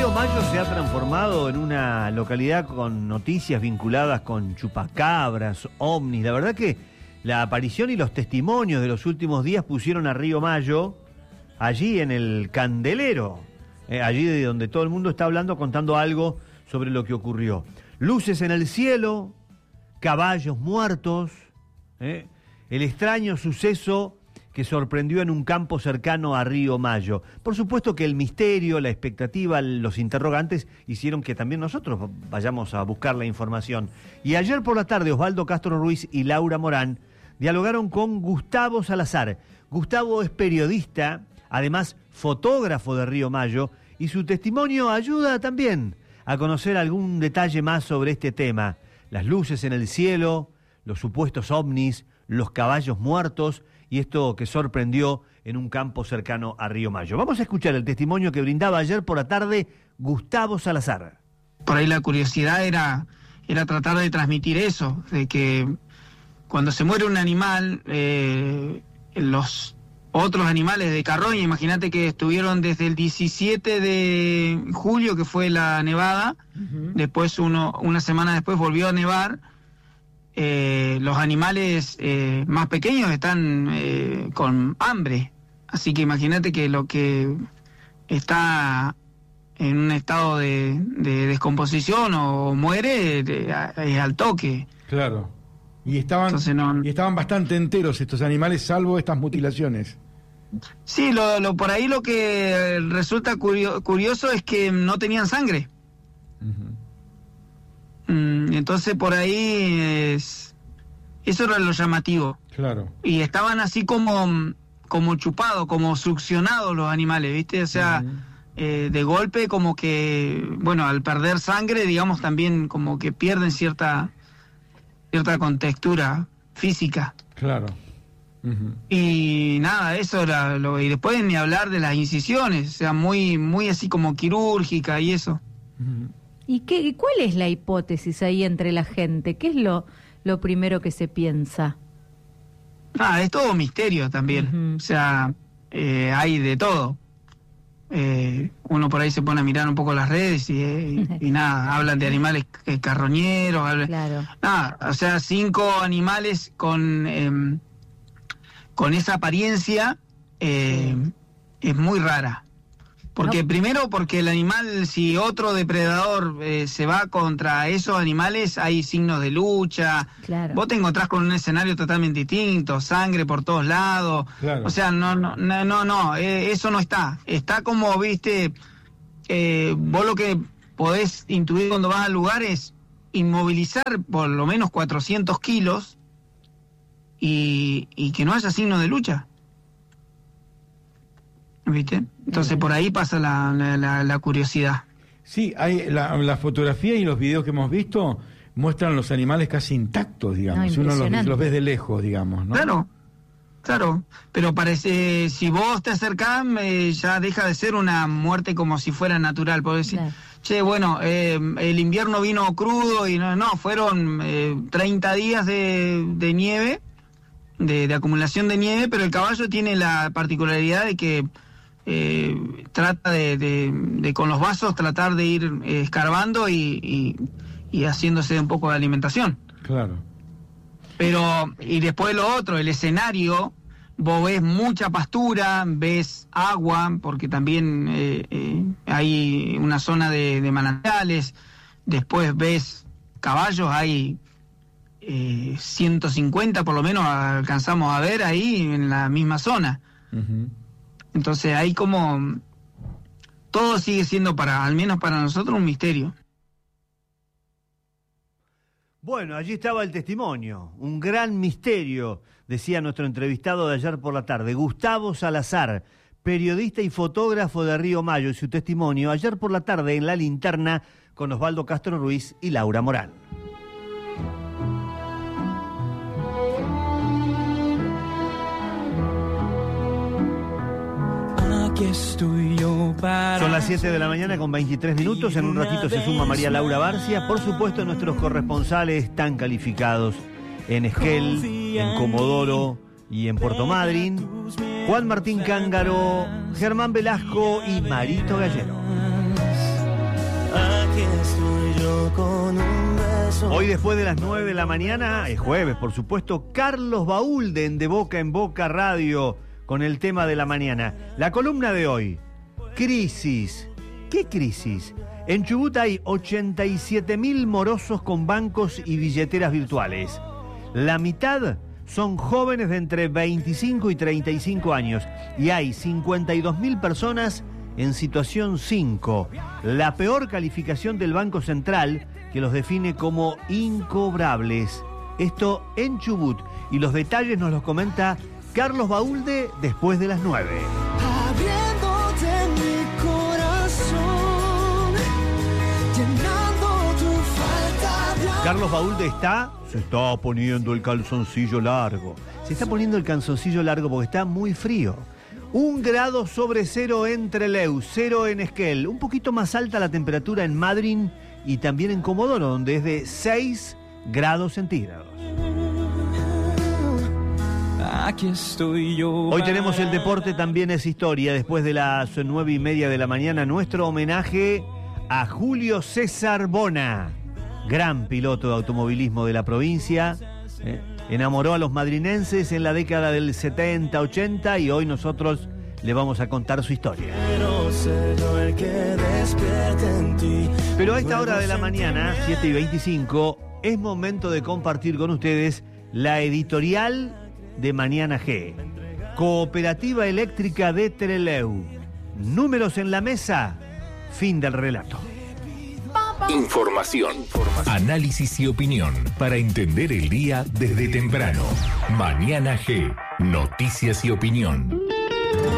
Río Mayo se ha transformado en una localidad con noticias vinculadas con chupacabras, ovnis. La verdad que la aparición y los testimonios de los últimos días pusieron a Río Mayo allí en el candelero, allí de donde todo el mundo está hablando, contando algo sobre lo que ocurrió. Luces en el cielo, caballos muertos, el extraño suceso que sorprendió en un campo cercano a Río Mayo. Por supuesto que el misterio, la expectativa, los interrogantes hicieron que también nosotros vayamos a buscar la información. Y ayer por la tarde Osvaldo Castro Ruiz y Laura Morán dialogaron con Gustavo Salazar. Gustavo es periodista, además fotógrafo de Río Mayo, y su testimonio ayuda también a conocer algún detalle más sobre este tema. Las luces en el cielo, los supuestos ovnis, los caballos muertos y esto que sorprendió en un campo cercano a Río Mayo. Vamos a escuchar el testimonio que brindaba ayer por la tarde Gustavo Salazar. Por ahí la curiosidad era tratar de transmitir eso, de que cuando se muere un animal, los otros animales de carroña, imagínate que estuvieron desde el 17 de julio, que fue la nevada, después una semana después volvió a nevar. Los animales más pequeños están con hambre, así que imagínate que lo que está en un estado de descomposición o muere es al toque. Claro. Y estaban bastante enteros estos animales, salvo estas mutilaciones. Sí, por ahí lo que resulta curioso es que no tenían sangre. Entonces por ahí eso era lo llamativo. Claro. Y estaban así como chupados, como succionados los animales, ¿viste? O sea, de golpe como que, bueno, al perder sangre, digamos, también como que pierden cierta contextura física. Claro. Y nada, eso era y después ni hablar de las incisiones, o sea, muy así como quirúrgica y eso. ¿Y cuál es la hipótesis ahí entre la gente? ¿Qué es lo primero que se piensa? Es todo misterio también. O sea, hay de todo. Uno por ahí se pone a mirar un poco las redes y nada, hablan de animales carroñeros. Claro. Nada, o sea, 5 animales con esa apariencia es muy rara. Porque primero, porque el animal, si otro depredador se va contra esos animales, hay signos de lucha. Claro. Vos te encontrás con un escenario totalmente distinto, sangre por todos lados. Claro. O sea, no, eso no está. Está como, viste, vos lo que podés intuir cuando vas al lugar es inmovilizar por lo menos 400 kilos y que no haya signos de lucha. ¿Viste? Entonces por ahí pasa la curiosidad. Sí, hay la fotografía y los videos que hemos visto muestran los animales casi intactos, digamos. Uno los ves de lejos, digamos, ¿no? Claro, pero parece, si vos te acercás, ya deja de ser una muerte como si fuera natural. Podés decir, claro, che, bueno, el invierno vino crudo y fueron 30 días de nieve, de acumulación de nieve, pero el caballo tiene la particularidad de que trata de con los vasos tratar de ir escarbando y haciéndose un poco de alimentación. Claro. Pero, y después lo otro, el escenario, vos ves mucha pastura, ves agua, porque también hay una zona de manantiales, después ves caballos, hay 150 por lo menos alcanzamos a ver ahí en la misma zona. Entonces ahí como todo sigue siendo al menos para nosotros un misterio. Bueno, allí estaba el testimonio, un gran misterio, decía nuestro entrevistado de ayer por la tarde, Gustavo Salazar, periodista y fotógrafo de Río Mayo, y su testimonio ayer por la tarde en La Linterna con Osvaldo Castro Ruiz y Laura Morán. Son las 7 de la mañana con 23 minutos. En un ratito se suma María Laura Barcia. Por supuesto, nuestros corresponsales tan calificados en Esquel, en Comodoro y en Puerto Madryn. Juan Martín Cángaro, Germán Velasco y Marito Gallero. Aquí estoy yo con un beso. Hoy después de las 9 de la mañana, es jueves por supuesto, Carlos Baúlde en De Boca en Boca Radio con el tema de la mañana. La columna de hoy, crisis. ¿Qué crisis? En Chubut hay 87.000 morosos con bancos y billeteras virtuales. La mitad son jóvenes de entre 25 y 35 años y hay 52.000 personas en situación 5, la peor calificación del Banco Central, que los define como incobrables. Esto en Chubut, y los detalles nos los comenta Carlos Baúlde después de las 9. Abriéndote mi corazón, llenando tu falta de... Carlos Baúlde se está poniendo el calzoncillo largo. Se está poniendo el calzoncillo largo porque está muy frío. 1 grado sobre cero en Trelew, 0 en Esquel. Un poquito más alta la temperatura en Madryn y también en Comodoro, donde es de 6 grados centígrados. Aquí estoy yo. Hoy tenemos el deporte, también es historia. Después de las 9:30 de la mañana, nuestro homenaje a Julio César Bona, gran piloto de automovilismo de la provincia. Enamoró a los madrinenses en la década del 70, 80 y hoy nosotros le vamos a contar su historia. Pero a esta hora de la mañana, 7:25, es momento de compartir con ustedes la editorial de Mañana G. Cooperativa Eléctrica de Trelew. Números en la mesa. Fin del relato. Información, análisis y opinión para entender el día desde temprano. Mañana G, noticias y opinión.